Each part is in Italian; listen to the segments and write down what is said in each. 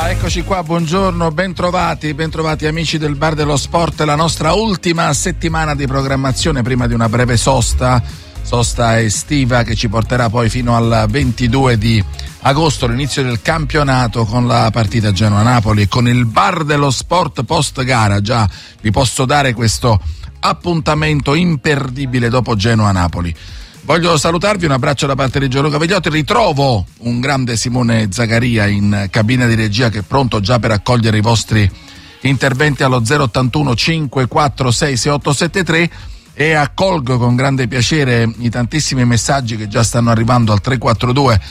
Eccoci qua, buongiorno, bentrovati amici del Bar dello Sport, la nostra ultima settimana di programmazione prima di una breve sosta estiva che ci porterà poi fino al 22 di agosto, l'inizio del campionato con la partita Genoa-Napoli e con il Bar dello Sport post gara. Già vi posso dare questo appuntamento imperdibile dopo Genoa-Napoli. Voglio salutarvi, un abbraccio da parte di Gianluca Vegliotti. Ritrovo un grande Simone Zaccaria in cabina di regia che è pronto già per accogliere i vostri interventi allo 081 546 6873 e accolgo con grande piacere i tantissimi messaggi che già stanno arrivando al 342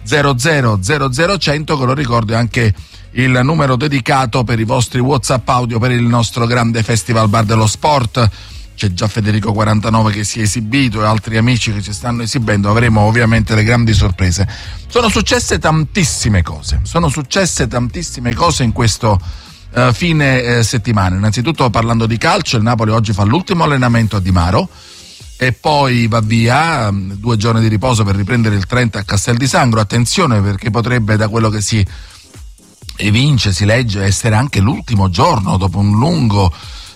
00 100, che lo ricordo è anche il numero dedicato per i vostri WhatsApp audio per il nostro grande Festival Bar dello Sport. C'è già Federico 49 che si è esibito e altri amici che ci stanno esibendo. Avremo ovviamente le grandi sorprese. Sono successe tantissime cose in questo fine settimana. Innanzitutto, parlando di calcio, il Napoli oggi fa l'ultimo allenamento a Di Maro e poi va via, 2 giorni di riposo per riprendere il 30 a Castel di Sangro. Attenzione, perché potrebbe, da quello che si evince, si legge, essere anche l'ultimo giorno dopo un lungo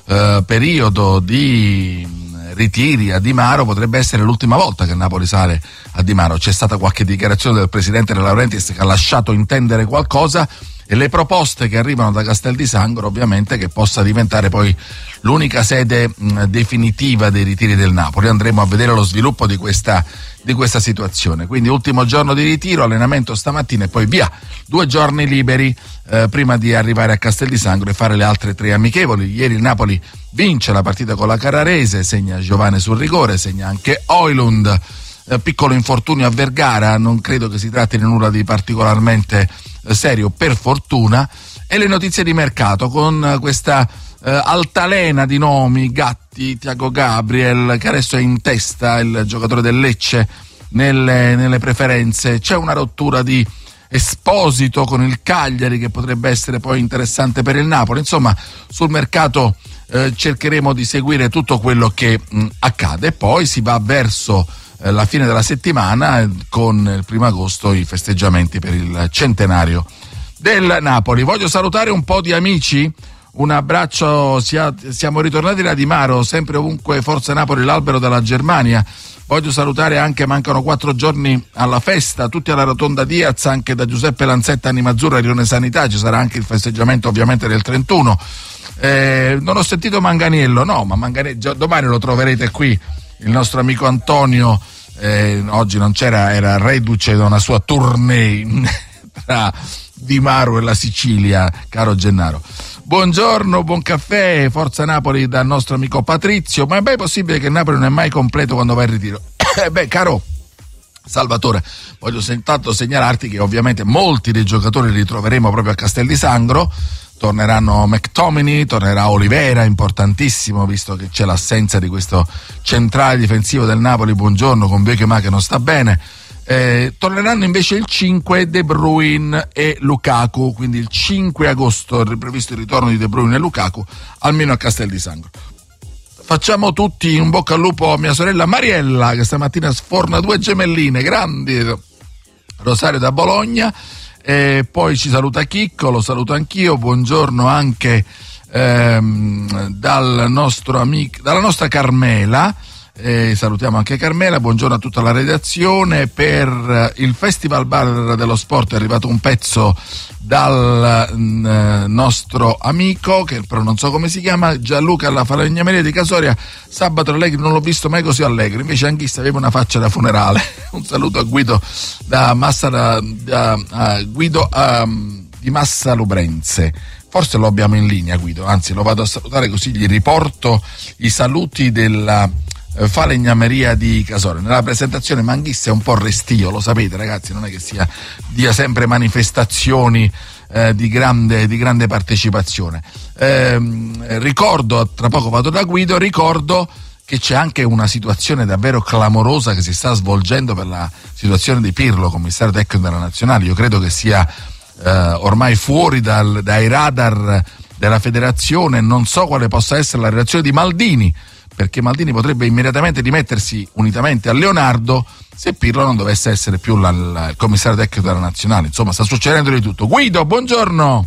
periodo di ritiri a Di Maro. Potrebbe essere l'ultima volta che il Napoli sale a Di Maro. C'è stata qualche dichiarazione del presidente De Laurentiis che ha lasciato intendere qualcosa, e le proposte che arrivano da Castel di Sangro ovviamente che possa diventare poi l'unica sede definitiva dei ritiri del Napoli. Andremo a vedere lo sviluppo di questa situazione. Quindi ultimo giorno di ritiro, allenamento stamattina e poi via, 2 giorni liberi prima di arrivare a Castel di Sangro e fare le altre 3 amichevoli. Ieri il Napoli vince la partita con la Carrarese, segna Giovane sul rigore, segna anche Højlund. Piccolo infortunio a Vergara, non credo che si tratti di nulla di particolarmente serio, per fortuna. E le notizie di mercato con questa altalena di nomi: Gatti, Thiago Gabriel, che adesso è in testa il giocatore del Lecce nelle preferenze. C'è una rottura di Esposito con il Cagliari che potrebbe essere poi interessante per il Napoli. Insomma, sul mercato cercheremo di seguire tutto quello che accade e poi si va verso la fine della settimana con il 1 agosto i festeggiamenti per il centenario del Napoli. Voglio salutare un po' di amici. Un abbraccio, siamo ritornati da Di Maro, sempre ovunque Forza Napoli, l'albero della Germania. Voglio salutare anche, mancano 4 giorni alla festa, tutti alla Rotonda Diaz, anche da Giuseppe Lanzetta, Anima Azzurra e Rione Sanità. Ci sarà anche il festeggiamento ovviamente del 31. Non ho sentito Manganiello, no, ma Manganiello domani lo troverete qui. Il nostro amico Antonio oggi non c'era, era reduce da una sua tournée tra Di Maro e la Sicilia, caro Gennaro. Buongiorno, buon caffè, Forza Napoli dal nostro amico Patrizio. Ma è mai possibile che Napoli non è mai completo quando va in ritiro? Caro Salvatore, voglio soltanto segnalarti che ovviamente molti dei giocatori li ritroveremo proprio a Castel di Sangro. Torneranno McTominay, tornerà Olivera, importantissimo visto che c'è l'assenza di questo centrale difensivo del Napoli, buongiorno, con Bekema che non sta bene. Torneranno invece il 5 De Bruyne e Lukaku, quindi il 5 agosto è previsto il ritorno di De Bruyne e Lukaku, almeno a Castel di Sangro. Facciamo tutti un bocca al lupo a mia sorella Mariella, che stamattina sforna 2 gemelline grandi, Rosario da Bologna. E poi ci saluta Chicco, lo saluto anch'io. Buongiorno anche dalla nostra Carmela. Salutiamo anche Carmela, buongiorno a tutta la redazione. Per il Festival Bar dello Sport è arrivato un pezzo dal nostro amico, che però non so come si chiama, Gianluca alla Falegnameria di Casoria. Sabato Allegri non l'ho visto mai così allegro, invece anch'issa aveva una faccia da funerale. Un saluto a Guido di Massa Lubrense. Forse lo abbiamo in linea Guido, anzi lo vado a salutare così gli riporto i saluti della Falegnameria di Casoria. Nella presentazione Manghissa è un po' restio, lo sapete ragazzi, non è che dia sempre manifestazioni di grande partecipazione. Ricordo, tra poco vado da Guido, ricordo che c'è anche una situazione davvero clamorosa che si sta svolgendo per la situazione di Pirlo, commissario tecnico della Nazionale. Io credo che sia ormai fuori dai radar della federazione. Non so quale possa essere la reazione di Maldini, perché Maldini potrebbe immediatamente dimettersi unitamente a Leonardo se Pirlo non dovesse essere più il commissario tecnico della Nazionale. Insomma, sta succedendo di tutto. Guido, buongiorno.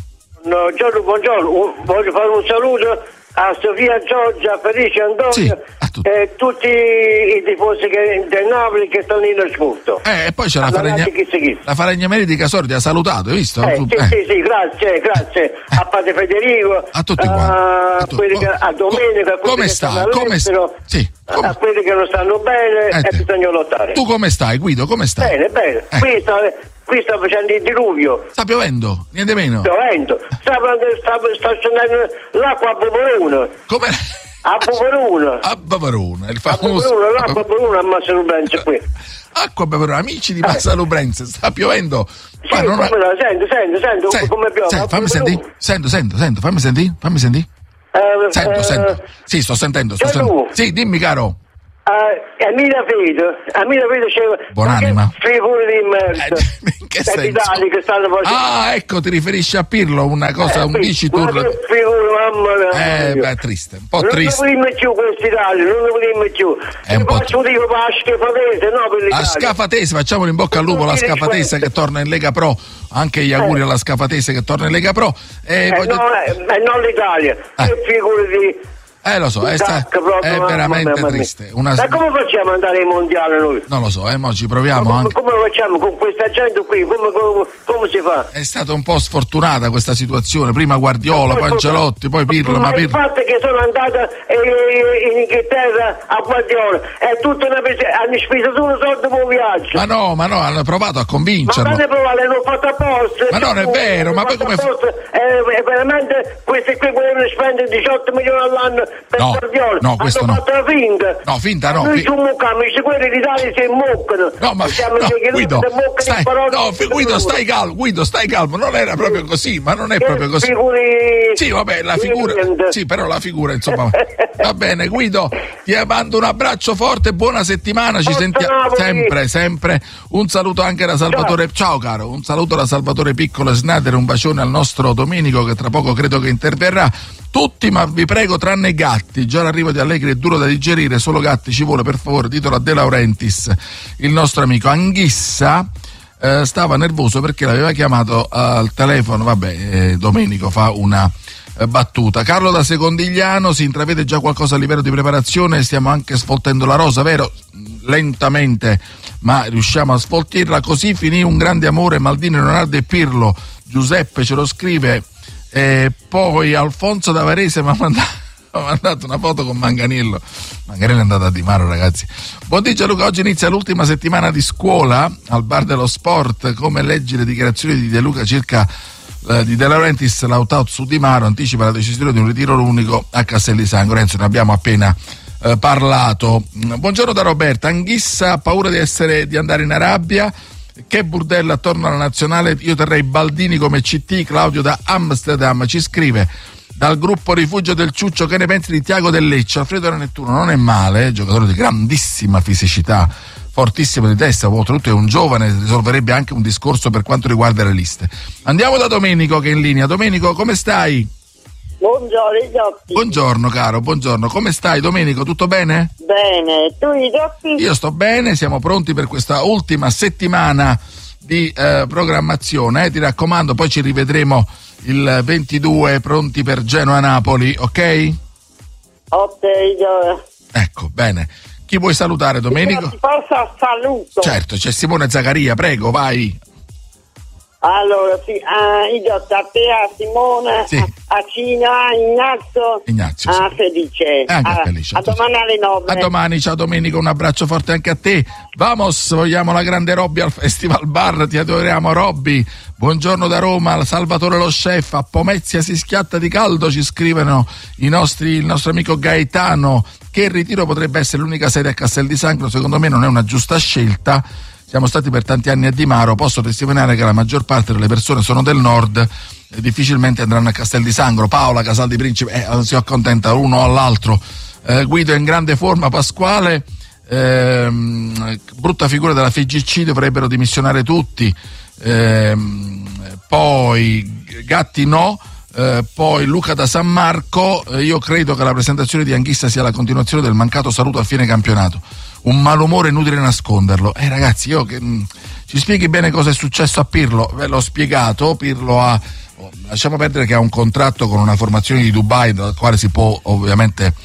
Buongiorno. Voglio fare un saluto a Sofia Giorgia, Felice Antonio e tutti i tifosi del Napoli che stanno in ascolto. E poi c'è la Falegnamelli di Casori, ti ha salutato, hai visto? Sì, grazie. A padre Federico, a tutti quanti. A Domenica, come stai? A quelli che non stanno bene e bisogna lottare. Tu come stai, Guido? Come stai? Bene. Qui sta facendo il diluvio. Sta piovendo? Niente meno? Piovendo. Sta scendendo l'acqua a Bovorone. Come? A Bovorone. A Bovorone, il famoso. L'acqua a Bovorone a Massa Lubrense qui. Acqua a Bovorone, amici di Massa Lubrense, sta piovendo. Sì, sento come piove. Fammi sentire. Sento, fammi sentire. Sento. Sì, sto sentendo. Sì, dimmi, caro. Emilia Vedo c'è buonanima. Figure di merda. In che senso? Che stanno facendo. Ecco, ti riferisci a Pirlo, una cosa, un bici tour. Mamma mia. Triste, un po' triste. Non ne vogliamo più questi Italia, non ne vogliamo più. È un po' faccio dico per la Scafatese, no per l'Italia. La Scafatese, facciamo in bocca al lupo alla Scafatese che torna in Lega Pro. Anche gli auguri alla Scafatese che torna in Lega Pro. Non l'Italia. Che figure di... Lo so, è veramente triste. Ma come facciamo ad andare ai mondiali noi? Non lo so, mo ci proviamo come, anche. Come facciamo con questa gente qui? Come si fa? È stata un po' sfortunata questa situazione. Prima Guardiola, poi Ancelotti, poi Pirlo. Ma il fatto è che sono andata in Inghilterra a Guardiola è tutta una hanno speso solo soldi per un viaggio. Ma no, hanno provato a convincerlo. Ma non l'hanno fatto apposta. Ma non è vero, ma poi come veramente questi qui volevano spendere 18 milioni all'anno per Guardiola. No, questo no. Hanno fatto la finta. No, finta no. Noi ci mucchiamo, quelli d'Italia si moccano. Guido, stai calmo, non era proprio così, ma non è proprio così. Sì, vabbè, la figura. Sì, però la figura, insomma. Va bene, Guido, ti mando un abbraccio forte, buona settimana, ci sentiamo sempre. Un saluto anche da Salvatore. Ciao caro, un saluto da Salvatore Piccolo e Snader, un bacione al nostro Domenico che tra poco credo che interverrà. Tutti, ma vi prego, tranne i gatti. Già l'arrivo di Allegri è duro da digerire, solo Gatti ci vuole, per favore, ditelo a De Laurentiis, il nostro amico. Anghissa stava nervoso perché l'aveva chiamato al telefono. Domenico fa una battuta. Carlo da Secondigliano, si intravede già qualcosa a livello di preparazione, stiamo anche sfoltendo la rosa, vero? Lentamente, ma riusciamo a sfoltirla. Così finì un grande amore, Maldini, Leonardo e Pirlo. Giuseppe ce lo scrive. Poi Alfonso da Varese mi ha mandato una foto con Manganello è andata a Di Maro, ragazzi. Buongiorno Luca, oggi inizia l'ultima settimana di scuola al Bar dello Sport. Come leggi le dichiarazioni di De Luca circa di De Laurentiis, l'out su Di Maro anticipa la decisione di un ritiro unico a Castel di Sangro. Renzo, ne abbiamo appena parlato. Buongiorno da Roberta. Anghissa ha paura di andare in Arabia. Che burdello attorno alla nazionale, io terrei Baldini come CT. Claudio da Amsterdam ci scrive dal gruppo Rifugio del Ciuccio: che ne pensi di Tiago del Lecce? Alfredo Ranettuno non è male, giocatore di grandissima fisicità, fortissimo di testa, oltretutto è un giovane, risolverebbe anche un discorso per quanto riguarda le liste. Andiamo da Domenico che è in linea. Domenico, come stai? Buongiorno Giotti. Buongiorno caro, buongiorno. Come stai Domenico? Tutto bene? Bene, tu Giotti? Io sto bene, siamo pronti per questa ultima settimana di programmazione, ti raccomando, poi ci rivedremo il 22 pronti per Genoa-Napoli, ok? Ok, ecco, bene. Chi vuoi salutare Domenico? Ti posso saluto? Certo, c'è Simone Zaccaria, prego, vai. Allora, sì, Giotti, a te, a Simone, sì. A Cina, Ignazio sì. Felice. Felice. A domani alle 9. A domani, ciao Domenico, un abbraccio forte anche a te. Vamos, vogliamo la grande Robby al Festival Bar, ti adoriamo Robby. Buongiorno da Roma, Salvatore lo chef, a Pomezia si schiatta di caldo, ci scrivono il nostro amico Gaetano, che il ritiro potrebbe essere l'unica sede a Castel di Sangro. Secondo me non è una giusta scelta. Siamo stati per tanti anni a Di Maro, posso testimoniare che la maggior parte delle persone sono del nord e difficilmente andranno a Castel di Sangro. Paola, Casal di Principe, si accontenta l'uno o all'altro. Guido è in grande forma, Pasquale, brutta figura della FIGC, dovrebbero dimissionare tutti. Poi Gatti no. Poi Luca da San Marco, io credo che la presentazione di Anghissa sia la continuazione del mancato saluto a fine campionato. un malumore inutile nasconderlo. Ragazzi, ci spieghi bene cosa è successo a Pirlo? Ve l'ho spiegato. Pirlo lasciamo perdere che ha un contratto con una formazione di Dubai dal quale si può ovviamente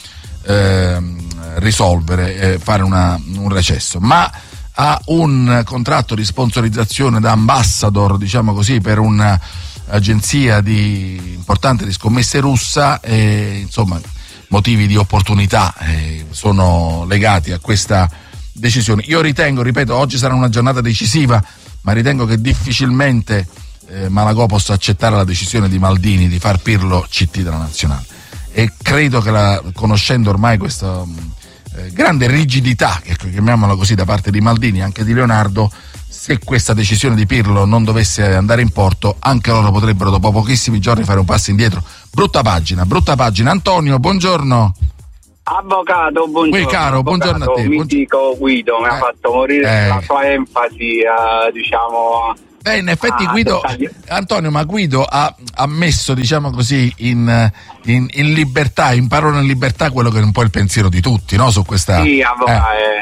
risolvere, fare un recesso, ma ha un contratto di sponsorizzazione da ambassador, diciamo così, per un'agenzia importante di scommesse russa, e insomma motivi di opportunità sono legati a questa decisione. Io ritengo, ripeto, oggi sarà una giornata decisiva, ma ritengo che difficilmente Malagò possa accettare la decisione di Maldini di far Pirlo CT della nazionale, e credo che conoscendo ormai questa grande rigidità, chiamiamola così, da parte di Maldini, anche di Leonardo, se questa decisione di Pirlo non dovesse andare in porto, anche loro potrebbero dopo pochissimi giorni fare un passo indietro. Brutta pagina. Antonio, buongiorno. Avvocato, buongiorno. Qui, caro, buongiorno a te. Mitico Guido, mi ha fatto morire la sua enfasi, diciamo. In effetti Guido, Antonio, ma Guido ha messo, diciamo così, in libertà, in parole in libertà, quello che è un po' il pensiero di tutti, no? Su questa. Sì, avvocato.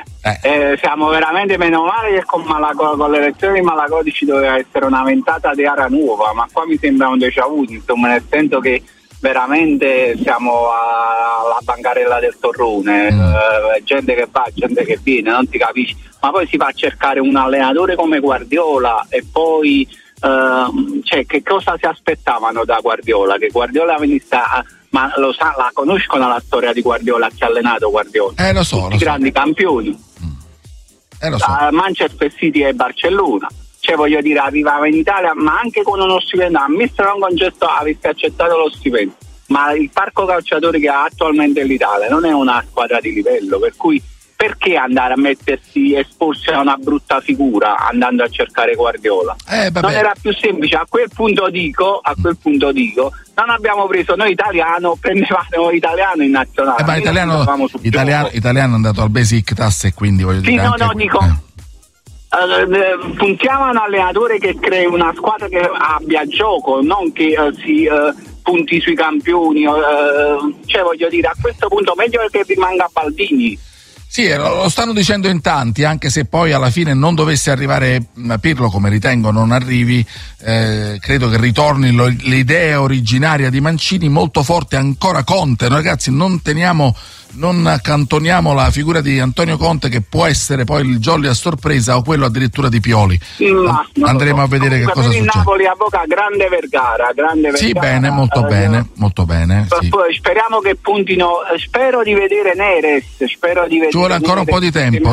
Siamo veramente meno male che con le elezioni di Malagò ci doveva essere una ventata di aria nuova, ma qua mi sembra un déjà vu, insomma, nel senso che veramente siamo alla bancarella del torrone, gente che va, gente che viene, non si capisce, ma poi si va a cercare un allenatore come Guardiola e poi che cosa si aspettavano da Guardiola? Che Guardiola venisse ma la conoscono la storia di Guardiola, chi ha allenato Guardiola? Lo so. Tutti grandi campioni, lo so. Manchester City e Barcellona. Voglio dire, arrivava in Italia, ma anche con uno stipendio, ammesso non concesso, avesse accettato lo stipendio, ma il parco calciatori che ha attualmente l'Italia non è una squadra di livello, per cui perché andare a esporsi a una brutta figura andando a cercare Guardiola? Non era più semplice? A quel punto dico, non abbiamo preso noi italiano, prendevamo italiano in nazionale. Ma italiano è andato al Besiktas, e quindi voglio dire. Puntiamo a un allenatore che crei una squadra che abbia gioco, non che si punti sui campioni, voglio dire, a questo punto meglio che rimanga Baldini. Sì, lo stanno dicendo in tanti, anche se poi alla fine non dovesse arrivare Pirlo, come ritengo non arrivi, credo che ritorni l'idea originaria di Mancini, molto forte ancora Conte. No, ragazzi, non accantoniamo la figura di Antonio Conte, che può essere poi il jolly a sorpresa o quello addirittura di Pioli. Andremo a vedere che cosa succede. Napoli avvoca grande Vergara. Sì, bene, molto bene. Sì. Speriamo che puntino, spero di vedere Neres, ci vuole ancora un po' di tempo,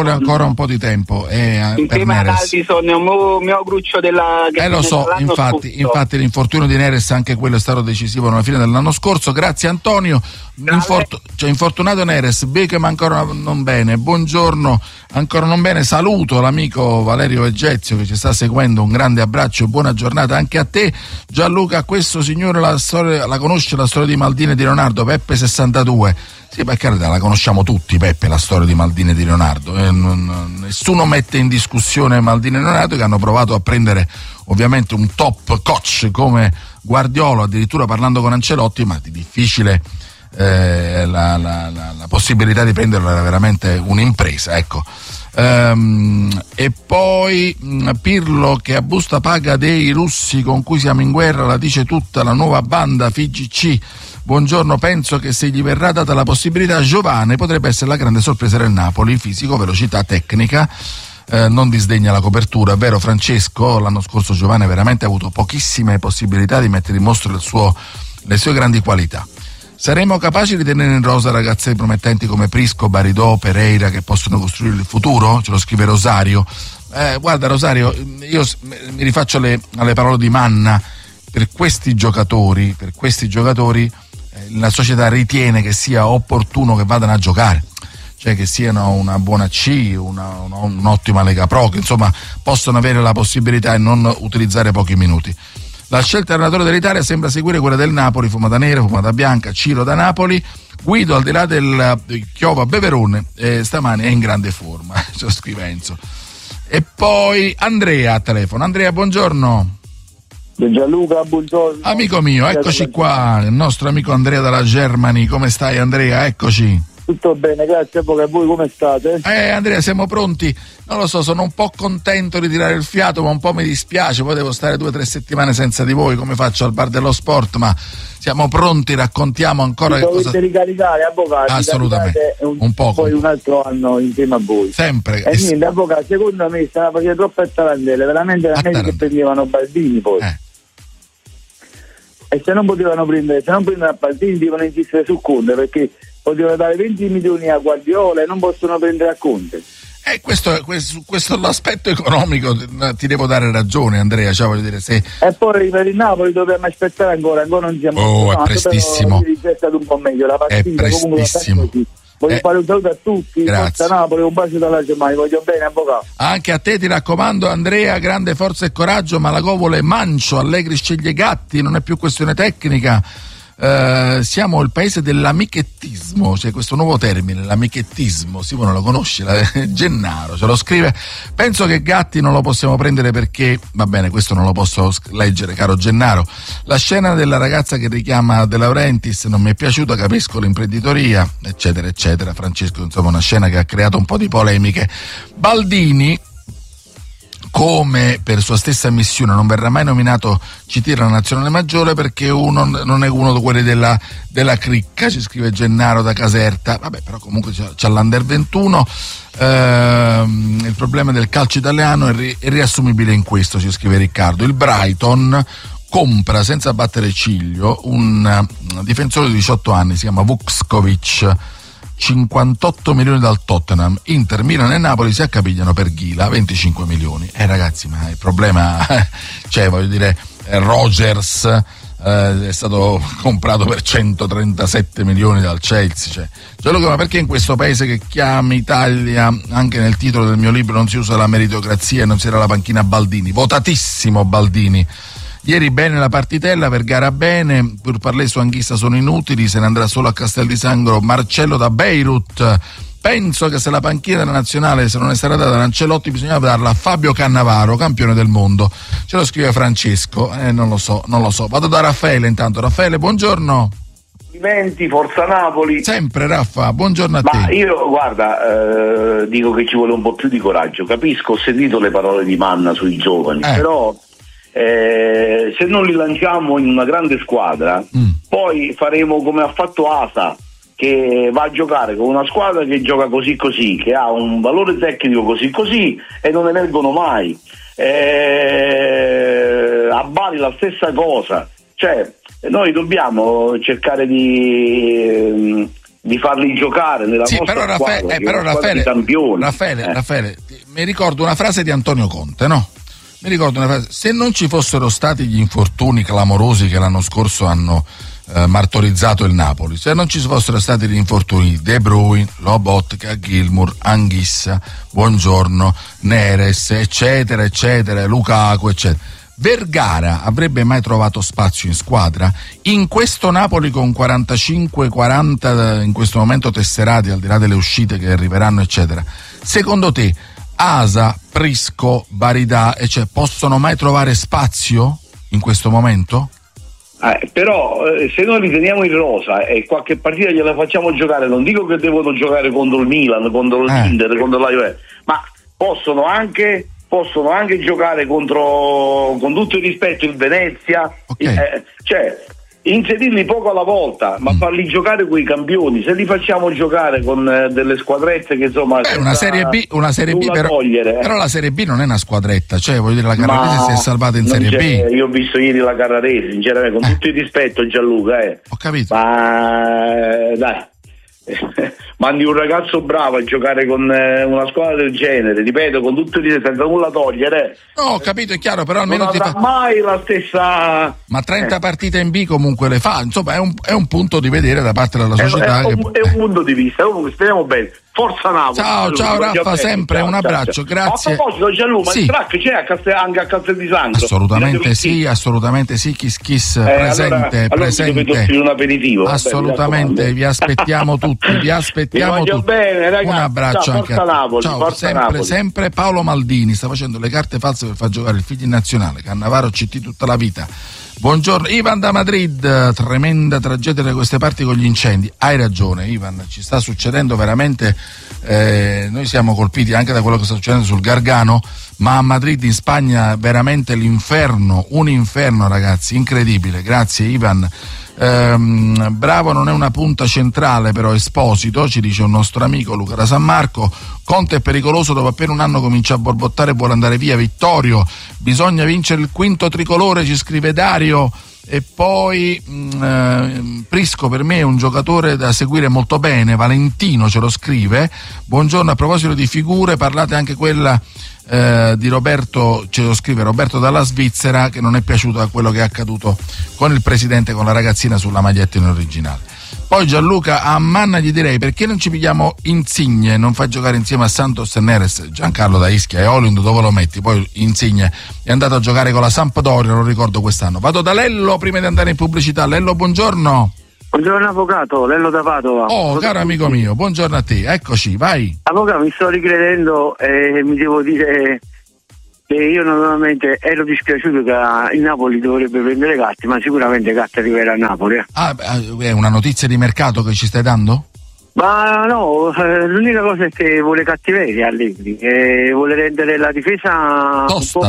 insieme ad Alisson, un mio gruccio della lo so, infatti l'infortunio di Neres, anche quello è stato decisivo alla fine dell'anno scorso. Grazie Antonio. Infortunato Neres, Beckham ancora non bene, buongiorno, ancora non bene, saluto l'amico Valerio Egezio che ci sta seguendo, un grande abbraccio e buona giornata anche a te. Gianluca, questo signore la conosce la storia di Maldini e di Leonardo? Peppe 62. Sì, per carità, la conosciamo tutti, Peppe, la storia di Maldini e di Leonardo, nessuno mette in discussione Maldini e Leonardo, che hanno provato a prendere ovviamente un top coach come Guardiola, addirittura parlando con Ancelotti, ma di difficile la possibilità di prenderlo era veramente un'impresa, ecco. E poi Pirlo che a busta paga dei russi con cui siamo in guerra, la dice tutta la nuova banda FIGC. Buongiorno, penso che se gli verrà data la possibilità, Giovane potrebbe essere la grande sorpresa del Napoli, fisico, velocità, tecnica, non disdegna la copertura, vero Francesco? L'anno scorso Giovane veramente ha avuto pochissime possibilità di mettere in mostra le sue grandi qualità. Saremo capaci di tenere in rosa ragazze promettenti come Prisco, Baridò, Pereira, che possono costruire il futuro? Ce lo scrive Rosario. Guarda Rosario, io mi rifaccio alle parole di Manna. Per questi giocatori la società ritiene che sia opportuno che vadano a giocare, cioè che siano una buona C, un'ottima Lega Pro, che insomma possono avere la possibilità e non utilizzare pochi minuti. La scelta allenatore dell'Italia sembra seguire quella del Napoli, fumata nera, fumata bianca, Ciro da Napoli. Guido, al di là del Chiova Beverone, stamani è in grande forma, ce lo scrive Enzo. E poi Andrea a telefono. Andrea, buongiorno. Gianluca, buongiorno. Amico mio, eccoci qua, il nostro amico Andrea dalla Germany. Come stai Andrea? Eccoci. Tutto bene, grazie. A voi come state? Andrea, siamo pronti. Non lo so, sono un po' contento di tirare il fiato, ma un po' mi dispiace, poi devo stare 2 o 3 settimane senza di voi, come faccio al bar dello sport, ma siamo pronti, raccontiamo ancora che dovete ricaricare, avvocati. Assolutamente, un po'. Poi un altro anno insieme a voi. Sempre. E niente, avvocati, secondo me stava facendo troppe tarantelle, veramente la meglio che prendevano Baldini poi. E se non potevano prendere, se non prendono a Baldini devono insistere su Conte, perché potevano dare 20 milioni a Guardiola e non possono prendere a Conte. Questo l'aspetto economico ti devo dare ragione, Andrea, cioè voglio dire, se... E poi per il Napoli dobbiamo aspettare ancora non siamo è prestissimo. È stato un po' meglio la partita, è prestissimo. Voglio fare un saluto a tutti, grazie. Forza Napoli, un bacio dalla Germania, voglio bene, avvocato. Anche a te ti raccomando, Andrea, grande forza e coraggio, Malagò vuole Mancio, Allegri sceglie Gatti, non è più questione tecnica. Siamo il paese dell'amichettismo, c'è questo nuovo termine, l'amichettismo. Simone lo conosci? Gennaro ce lo scrive. Penso che Gatti non lo possiamo prendere perché, va bene, questo non lo posso leggere, caro Gennaro. La scena della ragazza che richiama De Laurentiis non mi è piaciuta, capisco l'imprenditoria, eccetera eccetera. Francesco, insomma, una scena che ha creato un po' di polemiche. Baldini, come per sua stessa ammissione non verrà mai nominato CT alla nazionale maggiore perché non è uno di quelli della cricca, ci scrive Gennaro da Caserta. Vabbè, però comunque c'ha l'Under 21. Il problema del calcio italiano è riassumibile in questo, ci scrive Riccardo. Il Brighton compra senza battere ciglio un difensore di 18 anni, si chiama Vukskovic, 58 milioni dal Tottenham. Inter, Milan e Napoli si accapigliano per Ghila, 25 milioni. Ragazzi, ma il problema cioè, voglio dire, Rogers è stato comprato per 137 milioni dal Chelsea, ma perché in questo paese che chiami Italia, anche nel titolo del mio libro, non si usa la meritocrazia e non si era la panchina Baldini? Votatissimo Baldini. Ieri bene la partitella, Vergara bene, pur parlé su Anghissa sono inutili, se ne andrà solo a Castel di Sangro. Marcello da Beirut, penso che se la panchina della nazionale se non è stata data da Ancelotti bisognava darla a Fabio Cannavaro, campione del mondo. Ce lo scrive Francesco, non lo so. Vado da Raffaele intanto. Raffaele, buongiorno. Complimenti, Forza Napoli. Sempre Raffa, buongiorno a te. Ma io guarda, dico che ci vuole un po' più di coraggio, capisco, ho sentito le parole di Manna sui giovani, però se non li lanciamo in una grande squadra, poi faremo come ha fatto Asa, che va a giocare con una squadra che gioca così, che ha un valore tecnico così e non emergono mai. A Bari la stessa cosa, cioè noi dobbiamo cercare di farli giocare nella nostra squadra, però Raffaele, mi ricordo una frase di Antonio Conte, no? Se non ci fossero stati gli infortuni clamorosi che l'anno scorso hanno martorizzato il Napoli, se non ci fossero stati gli infortuni De Bruyne, Lobotka, Gilmour, Anghissa, Buongiorno, Neres, eccetera eccetera, Lukaku eccetera, Vergara avrebbe mai trovato spazio in squadra? In questo Napoli con 45-40 in questo momento tesserati, al di là delle uscite che arriveranno eccetera, secondo te Asa, Prisco, Baridà possono mai trovare spazio in questo momento? Però se noi li teniamo in rosa e qualche partita gliela facciamo giocare, non dico che devono giocare contro il Milan, contro l'Inter, contro la Juve, ma possono anche giocare contro, con tutto il rispetto, il Venezia, inserirli poco alla volta, ma farli giocare quei campioni. Se li facciamo giocare con delle squadrette che insomma una serie B però la Serie B non è una squadretta, voglio dire, la Carrarese si è salvata in Serie B. Io ho visto ieri la Carrarese, sinceramente, con tutto il rispetto, Gianluca, ho capito, ma dai, mandi un ragazzo bravo a giocare con una squadra del genere, ripeto, con tutto il rispetto, senza nulla togliere. No, ho capito, è chiaro, però almeno non avrà mai la stessa. Ma 30 partite in B comunque le fa, insomma è un punto di vedere da parte della società. È un punto di vista, comunque speriamo bene. Forza Napoli. Ciao Raffa, sempre un abbraccio, grazie. A proposito, Gianluca, il track c'è anche a Castel di Sangro? Assolutamente sì, Kiss presente. Un aperitivo. Assolutamente, vi aspettiamo tutti, bene, ragazzi. Un abbraccio anche a Napoli. Ciao, sempre Paolo Maldini sta facendo le carte false per far giocare il figlio in nazionale, Cannavaro CT tutta la vita. Buongiorno Ivan da Madrid, tremenda tragedia da queste parti con gli incendi. Hai ragione Ivan, ci sta succedendo veramente, noi siamo colpiti anche da quello che sta succedendo sul Gargano, ma a Madrid in Spagna veramente l'inferno, un inferno ragazzi, incredibile. Grazie Ivan. Bravo non è una punta centrale però Esposito, ci dice un nostro amico Luca da San Marco. Conte è pericoloso, dopo appena un anno comincia a borbottare e vuole andare via. Vittorio, bisogna vincere il quinto tricolore, ci scrive Dario. E poi Prisco per me è un giocatore da seguire molto bene. Valentino ce lo scrive. Buongiorno, a proposito di figure parlate anche quella di Roberto, ce lo scrive Roberto dalla Svizzera, che non è piaciuto da quello che è accaduto con il presidente, con la ragazzina sulla maglietta in originale. Poi Gianluca, a Manna gli direi perché non ci pigliamo Insigne, non fa giocare insieme a Santos e Neres. Giancarlo da Ischia e Olind dove lo metti? Poi Insigne è andato a giocare con la Sampdoria, lo ricordo quest'anno. Vado da Lello prima di andare in pubblicità. Lello, buongiorno. Buongiorno avvocato, Lello da Padova. Oh, caro amico mio, buongiorno a te, eccoci, vai. Avvocato, mi sto ricredendo e mi devo dire che io normalmente ero dispiaciuto che il Napoli dovrebbe prendere Gatti, ma sicuramente Gatti arriverà a Napoli. È una notizia di mercato che ci stai dando? Ma no, l'unica cosa è che vuole cattiveria Allegri, vuole rendere la difesa tosta.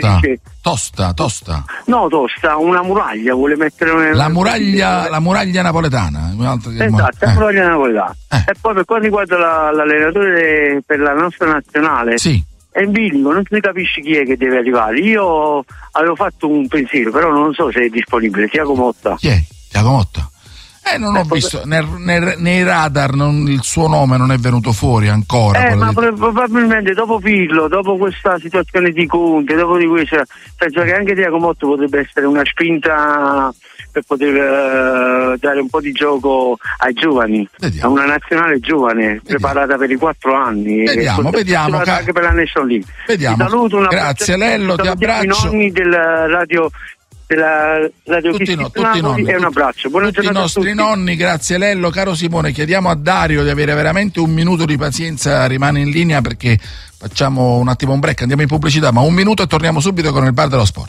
No, tosta, una muraglia, vuole mettere la muraglia napoletana. Esatto, la muraglia napoletana. E poi per quanto riguarda l'allenatore per la nostra nazionale, sì. È in bilico, non si capisce chi è che deve arrivare. Io avevo fatto un pensiero, però non so se è disponibile. Tiago Motta. Chi è? Tiago Motta? Non ho visto nei radar, il suo nome non è venuto fuori ancora. Ma probabilmente dopo Pirlo, dopo questa situazione di Conte, dopo di questo, penso che anche Tiago Motta potrebbe essere una spinta per poter dare un po' di gioco ai giovani. Vediamo. A una nazionale giovane, preparata per i 4 anni. Vediamo. Anche per la National League. Vediamo. Ti saluto, grazie Lello, ti abbraccio. I nonni del radio. Tutti i nonni, e un abbraccio. Buona tutti i nostri nonni, grazie Lello. Caro Simone, chiediamo a Dario di avere veramente un minuto di pazienza, rimane in linea perché facciamo un attimo un break, andiamo in pubblicità, ma un minuto e torniamo subito con il Bar dello Sport.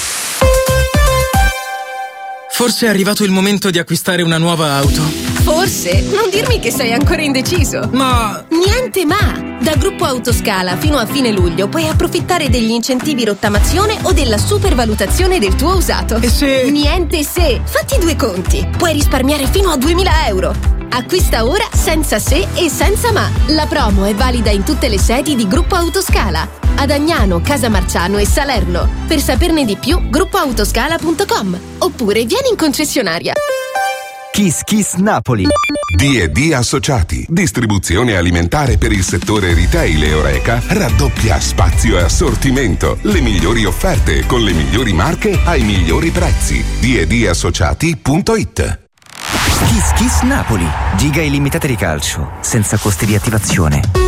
Forse è arrivato il momento di acquistare una nuova auto. Forse? Non dirmi che sei ancora indeciso. Ma... Niente ma! Da Gruppo Autoscala fino a fine luglio puoi approfittare degli incentivi rottamazione o della supervalutazione del tuo usato. E se... Niente se! Fatti 2 conti. Puoi risparmiare fino a 2.000 euro. Acquista ora senza se e senza ma. La promo è valida in tutte le sedi di Gruppo Autoscala. Ad Agnano, Casamarciano e Salerno. Per saperne di più, gruppoautoscala.com. Oppure vieni in concessionaria. Kiss Kiss Napoli. D&D Associati, distribuzione alimentare per il settore retail e Horeca, raddoppia spazio e assortimento, le migliori offerte con le migliori marche ai migliori prezzi. D&Dassociati.it. Kiss Kiss Napoli, giga illimitate di calcio, senza costi di attivazione.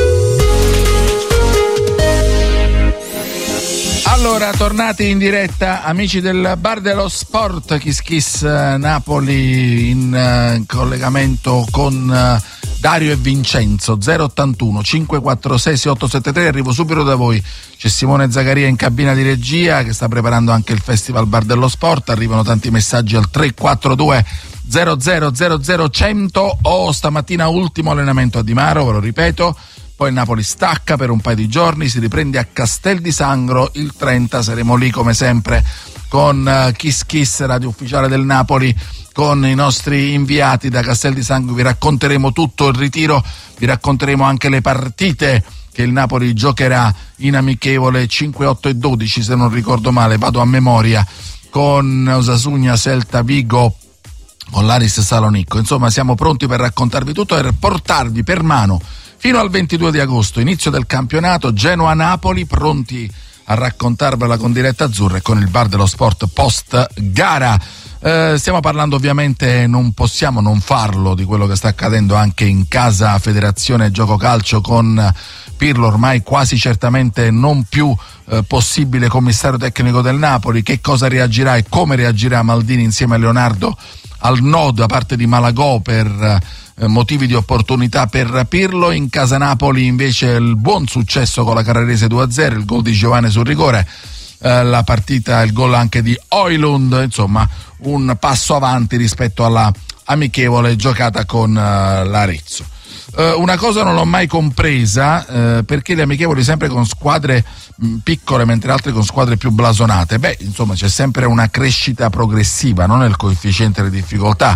Allora, tornati in diretta, amici del Bar dello Sport, Kiss Kiss Napoli in collegamento con Dario e Vincenzo. 081 546 6873, arrivo subito da voi. C'è Simone Zaccaria in cabina di regia che sta preparando anche il Festival Bar dello Sport, arrivano tanti messaggi al 342 0000 100. Stamattina ultimo allenamento a Di Maro, ve lo ripeto. Poi il Napoli stacca per un paio di giorni, si riprende a Castel di Sangro il 30, saremo lì come sempre con Kiss Kiss, radio ufficiale del Napoli, con i nostri inviati da Castel di Sangro. Vi racconteremo tutto il ritiro, vi racconteremo anche le partite che il Napoli giocherà in amichevole 5, 8 e 12 se non ricordo male, vado a memoria, con Osasuna, Celta Vigo, con l'Aris Salonicco. Insomma, siamo pronti per raccontarvi tutto e per portarvi per mano fino al 22 di agosto, inizio del campionato, Genoa-Napoli, pronti a raccontarvela con Diretta Azzurra e con il Bar dello Sport post gara. Stiamo parlando, ovviamente non possiamo non farlo, di quello che sta accadendo anche in casa Federazione Gioco Calcio con Pirlo, ormai quasi certamente non più possibile commissario tecnico del Napoli. Che cosa reagirà e come reagirà Maldini insieme a Leonardo al no da parte di Malagò per motivi di opportunità per Pirlo. In casa Napoli invece il buon successo con la Carrarese 2-0, il gol di Giovane sul rigore. la partita, il gol anche di Højlund, insomma un passo avanti rispetto alla amichevole giocata con l'Arezzo. Una cosa non l'ho mai compresa, perché le amichevoli sempre con squadre piccole mentre altre con squadre più blasonate. Insomma c'è sempre una crescita progressiva, non nel coefficiente di difficoltà.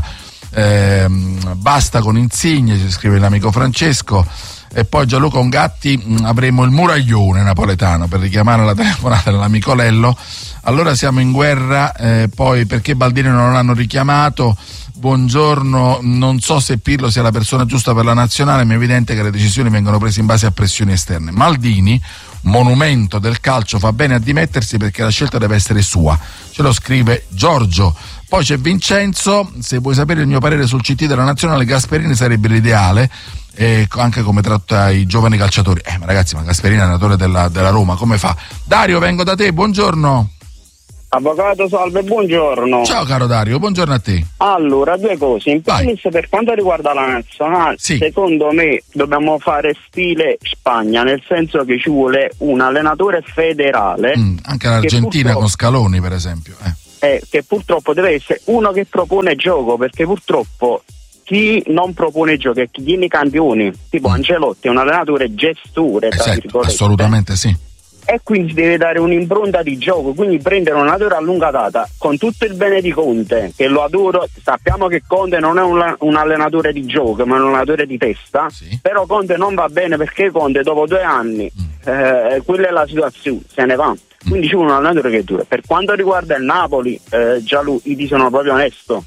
Basta con Insigne, ci scrive l'amico Francesco. E poi Gianluca Ongatti, avremo il muraglione napoletano, per richiamare la telefonata dell'amico Lello. Allora siamo in guerra, poi perché Baldini non l'hanno richiamato? Buongiorno, non so se Pirlo sia la persona giusta per la nazionale, ma è evidente che le decisioni vengono prese in base a pressioni esterne. Maldini, monumento del calcio, fa bene a dimettersi perché la scelta deve essere sua, ce lo scrive Giorgio. Poi c'è Vincenzo, se vuoi sapere il mio parere sul CT della nazionale, Gasperini sarebbe l'ideale, anche come tratta i giovani calciatori. Ma ragazzi, ma Gasperini è allenatore della Roma, come fa? Dario, vengo da te, buongiorno. Avvocato, salve, buongiorno. Ciao caro Dario, buongiorno a te. Allora, due cose. In primis, per quanto riguarda la nazionale, secondo me dobbiamo fare stile Spagna, nel senso che ci vuole un allenatore federale. Anche l'Argentina con Scaloni, per esempio. Che purtroppo deve essere uno che propone gioco, perché purtroppo chi non propone gioco è chi tiene i campioni, tipo Ancelotti è un allenatore gestore, assolutamente sì. E quindi deve dare un'impronta di gioco, quindi prendere un allenatore a lunga data, con tutto il bene di Conte, che lo adoro. Sappiamo che Conte non è un allenatore di gioco, ma un allenatore di testa, però Conte non va bene perché Conte dopo 2 anni, quella è la situazione, se ne va. Quindi c'è un allenatore che dura. Per quanto riguarda il Napoli, già io sono proprio onesto.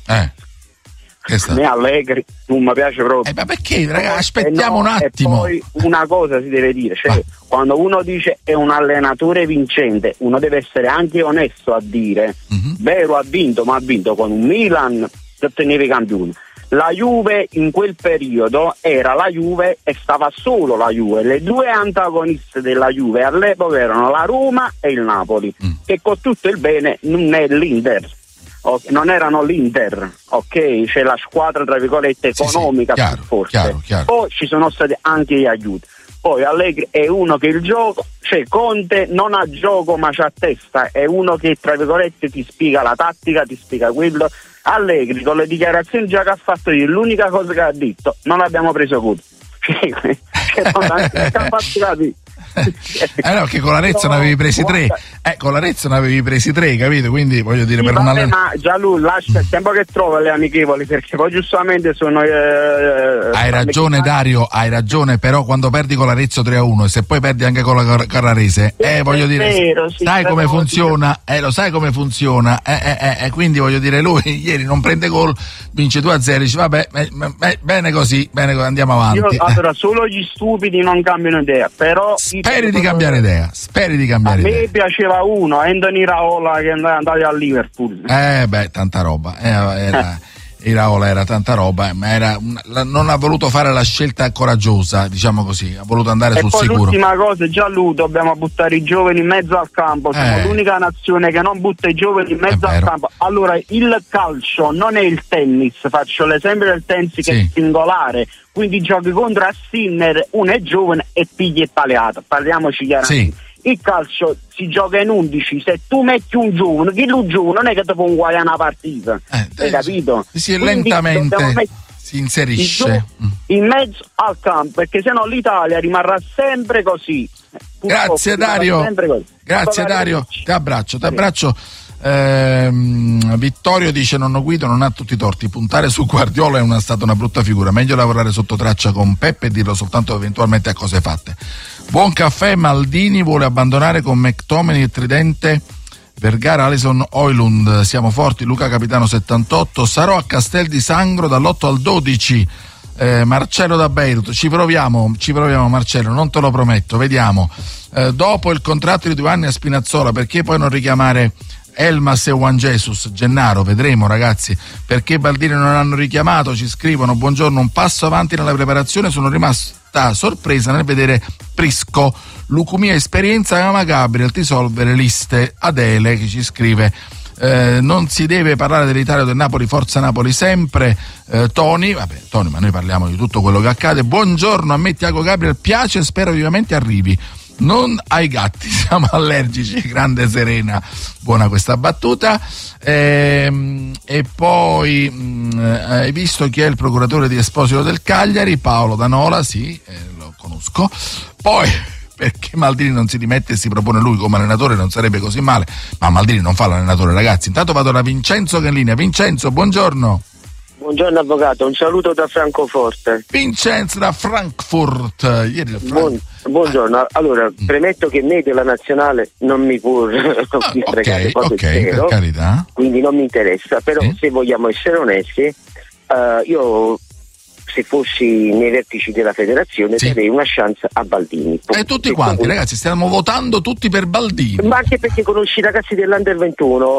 A me Allegri non mi piace proprio. Ma perché, ragazzi, aspettiamo un attimo. E poi una cosa si deve dire, cioè quando uno dice è un allenatore vincente, uno deve essere anche onesto a dire vero, ha vinto, ma ha vinto con un Milan che otteneva i campioni. La Juve in quel periodo era la Juve e stava solo la Juve. Le due antagoniste della Juve all'epoca erano la Roma e il Napoli, che con tutto il bene non è l'Inter. Non erano l'Inter, ok? C'è la squadra tra virgolette economica più forte. Chiaro. Poi ci sono stati anche gli aiuti. Poi Allegri è uno che il gioco, cioè Conte non ha gioco ma c'ha testa, è uno che tra virgolette ti spiega la tattica, ti spiega quello. Allegri con le dichiarazioni già che ha fatto io, l'unica cosa che ha detto, non abbiamo preso conto. No, che con l'Arezzo ne avevi presi 3. Con l'Arezzo ne avevi presi 3, capito? Quindi voglio dire, per una ma già lui lascia il tempo che trova le amichevoli, perché poi giustamente sono hai ragione Dario, hai ragione, però quando perdi con l'Arezzo 3-1 e se poi perdi anche con la Carrarese, voglio dire, vero, sai come funziona? Lo sai come funziona? Quindi voglio dire, lui ieri non prende gol, vince 2-0, dice vabbè, bene così, andiamo avanti. Allora, solo gli stupidi non cambiano idea, però speri di cambiare idea. A me piaceva uno, Anthony Raola, che è andato a Liverpool. Tanta roba. Iraola era tanta roba, ma non ha voluto fare la scelta coraggiosa, diciamo così, ha voluto andare sul poi sicuro. L'ultima cosa, già lui dobbiamo buttare i giovani in mezzo al campo, siamo l'unica nazione che non butta i giovani in mezzo al campo. Allora, il calcio non è il tennis, faccio l'esempio del tennis che è singolare, quindi giochi contro a Sinner, uno è giovane e pigli è paleato, parliamoci chiaramente. Il calcio si gioca in 11, se tu metti un giovane, chi lo giovane non è che ti può guardare una partita, hai capito? Lentamente si inserisce in mezzo al campo, perché sennò l'Italia rimarrà sempre così. Grazie Dario, grazie Dario, ti abbraccio. Vittorio dice: nonno Guido non ha tutti i torti, puntare su Guardiola è stata una brutta figura, meglio lavorare sotto traccia con Peppe e dirlo soltanto eventualmente a cose fatte. Buon caffè. Maldini vuole abbandonare con McTominay e Tridente, Vergara, Alisson, Højlund, siamo forti. Luca Capitano 78, sarò a Castel di Sangro dall'8 al 12. Marcello da Beirut, ci proviamo Marcello, non te lo prometto, vediamo. Dopo il contratto di 2 anni a Spinazzola, perché poi non richiamare Elmas e Juan Jesus? Gennaro, vedremo ragazzi, perché Baldini non hanno richiamato, ci scrivono: buongiorno, un passo avanti nella preparazione, sono rimasta sorpresa nel vedere Prisco, Lucumia esperienza, ama Gabriel, ti solvere liste. Adele che ci scrive: non si deve parlare dell'Italia o del Napoli, forza Napoli sempre. Tony, ma noi parliamo di tutto quello che accade. Buongiorno, a me Thiago Gabriel piace e spero vivamente arrivi. non ai gatti, siamo allergici. Grande Serena, buona questa battuta. E poi hai visto chi è il procuratore di Esposito del Cagliari? Paolo Danola, sì, lo conosco. Poi, perché Maldini non si dimette e si propone lui come allenatore? Non sarebbe così male, ma Maldini non fa l'allenatore, ragazzi. Intanto vado da Vincenzo che è in linea. Vincenzo, buongiorno. Buongiorno avvocato, un saluto da Francoforte. Vincenzo da Frankfurt. Ieri Buongiorno, allora premetto che me della nazionale non mi può ok, per carità. Quindi non mi interessa, però se vogliamo essere onesti, io se fossi nei vertici della federazione darei una chance a Baldini. Tutti quanti, ragazzi, stiamo votando tutti per Baldini. Ma anche perché conosci i ragazzi dell'Under 21,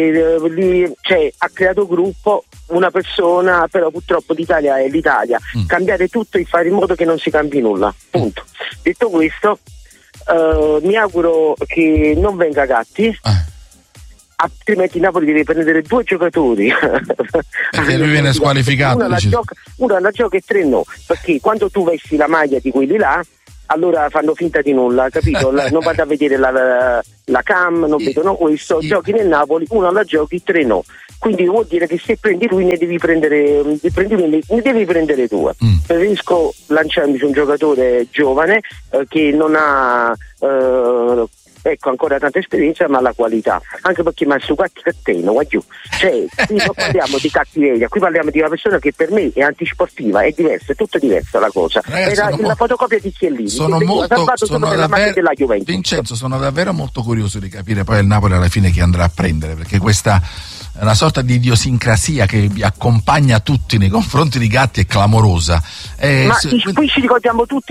ha creato gruppo una persona, però purtroppo l'Italia è l'Italia. Cambiare tutto e fare in modo che non si cambi nulla. Punto. Detto questo, mi auguro che non venga Gatti. Altrimenti Napoli deve prendere 2 giocatori perché lui viene squalificato. Uno la gioca e 3 no, perché quando tu vesti la maglia di quelli là allora fanno finta di nulla, capito? Non vado a vedere la cam, non vedono questo, giochi nel Napoli, uno la giochi, 3 no. Quindi vuol dire che se prendi lui ne devi prendere 2. Preferisco lanciarmi su un giocatore giovane che non ha ancora tanta esperienza ma la qualità, anche perché ma su qualche catteno qui non parliamo di cattiveria, qui parliamo di una persona che per me è antisportiva, è diversa, è tutto diversa la cosa. Ragazzi, era la fotocopia di Chiellini, della Juventus. Vincenzo, sono davvero molto curioso di capire poi il Napoli alla fine chi andrà a prendere, perché questa è una sorta di idiosincrasia che vi accompagna tutti nei confronti di Gatti, è clamorosa. Qui ci ricordiamo tutti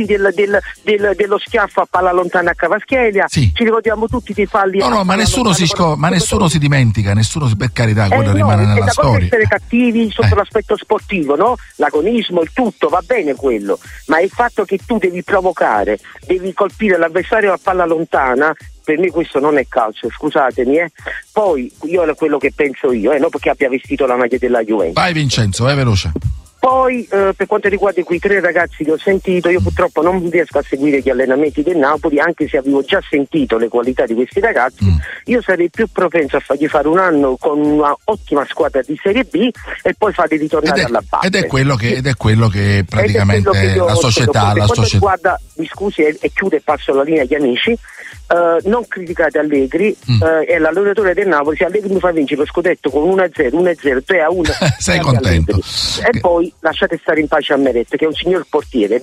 dello schiaffo a palla lontana a Cavascheglia, ci ricordiamo tutti dei falli. Ma nessuno si dimentica, per carità, quello rimane nella storia. Essere cattivi sotto l'aspetto sportivo, no? L'agonismo, il tutto, va bene quello, ma il fatto che tu devi provocare, devi colpire l'avversario a palla lontana, per me questo non è calcio, scusatemi. Poi io è quello che penso io, non perché abbia vestito la maglia della Juventus. Vai Vincenzo, vai veloce. Poi per quanto riguarda quei 3 ragazzi che ho sentito, io purtroppo non riesco a seguire gli allenamenti del Napoli, anche se avevo già sentito le qualità di questi ragazzi. Io sarei più propenso a fargli fare un anno con una ottima squadra di Serie B e poi farli ritornare alla base. Ed è quello che praticamente la società. Per quanto riguarda, mi scusi e chiudo e passo la linea agli amici, non criticate Allegri, è l'allenatore del Napoli. Se Allegri mi fa vincere lo scudetto con 1-0, 1-0, 3-1 sei contento. E poi lasciate stare in pace a Meret, che è un signor portiere.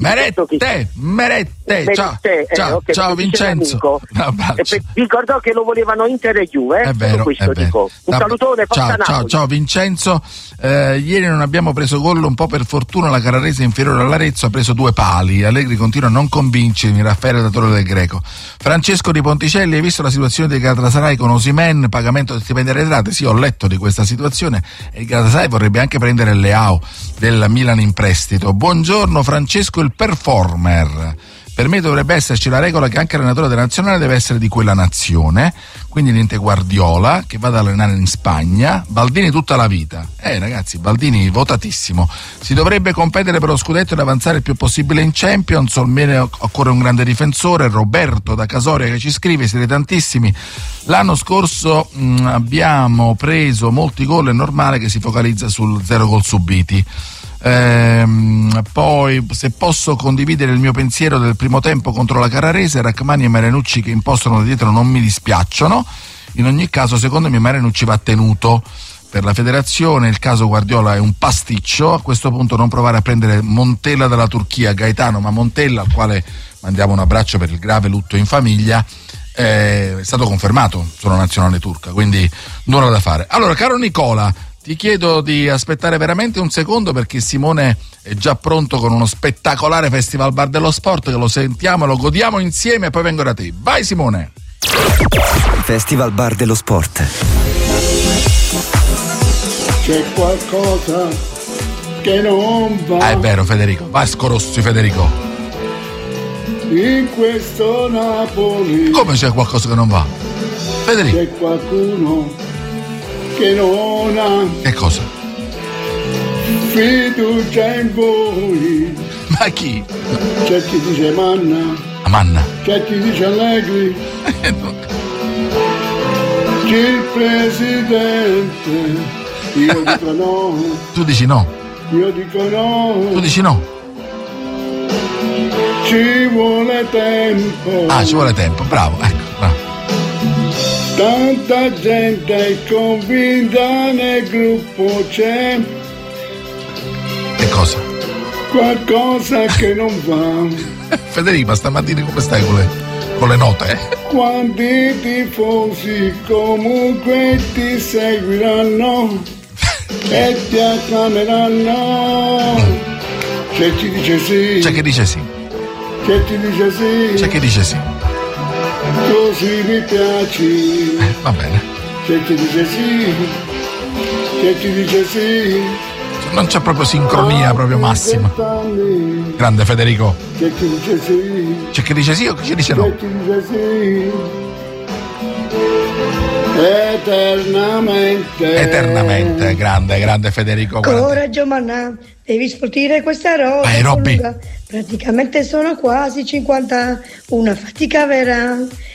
Merette, ciao Vincenzo. Ricordò che lo volevano Inter e Juve, è vero, questo dico. Un salutone, ciao Vincenzo. Ieri non abbiamo preso gol, un po' per fortuna la Carrarese inferiore all'Arezzo ha preso 2 pali. Allegri continua a non convincermi, Raffaele Datore del Greco. Francesco di Ponticelli, hai visto la situazione di Galatasaray con Osimhen, pagamento di stipendi arretrati? Sì, ho letto di questa situazione e il Galatasaray vorrebbe anche prendere Leao del Milan in prestito. Buongiorno Francesco, il performer. Per me dovrebbe esserci la regola che anche l'allenatore della nazionale deve essere di quella nazione, quindi niente Guardiola che vada ad allenare in Spagna, Baldini tutta la vita. Ragazzi, Baldini votatissimo. Si dovrebbe competere per lo scudetto ed avanzare il più possibile in Champions, almeno occorre un grande difensore. Roberto da Casoria che ci scrive, siete tantissimi. L'anno scorso abbiamo preso molti gol, è normale che si focalizza sul 0 gol subiti. Poi se posso condividere il mio pensiero del primo tempo contro la Carrarese, Rachmani e Marinucci che impostano da dietro non mi dispiacciono. In ogni caso secondo me Marinucci va tenuto. Per la federazione il caso Guardiola è un pasticcio, a questo punto non provare a prendere Montella dalla Turchia, Gaetano, ma Montella, al quale mandiamo un abbraccio per il grave lutto in famiglia, è stato confermato sulla nazionale turca, quindi nulla da fare. Allora caro Nicola, ti chiedo di aspettare veramente un secondo perché Simone è già pronto con uno spettacolare Festival Bar dello Sport, che lo sentiamo, lo godiamo insieme e poi vengo da te. Vai Simone! Festival Bar dello Sport. C'è qualcosa che non va. È vero Federico, Vasco Rossi Federico. In questo Napoli. Come c'è qualcosa che non va? Federico. C'è qualcuno che non ha. Che cosa? Fiducia in voi. Ma chi? C'è chi dice manna. Manna. C'è chi dice Allegri. Il presidente. Io dico no. Tu dici no. Io dico no. Tu dici no. Ci vuole tempo. Ah, ci vuole tempo, bravo, ecco, bravo. Tanta gente è convinta nel gruppo c'è. Che cosa? Qualcosa che non va. Federico, stamattina come stai con le note? Quanti tifosi comunque ti seguiranno e ti acclameranno. C'è chi dice sì. C'è chi dice sì. C'è chi dice sì. C'è chi dice sì. Così mi piaci. Va bene. C'è chi dice sì. C'è chi dice sì. Non c'è proprio sincronia, proprio massima. Grande Federico. C'è chi dice sì. C'è chi dice sì o chi dice no? C'è chi dice sì. Eternamente, grande Federico. Coraggio Manna, devi sfoltire questa roba. Vai Robby. Praticamente sono quasi 50, una fatica vera.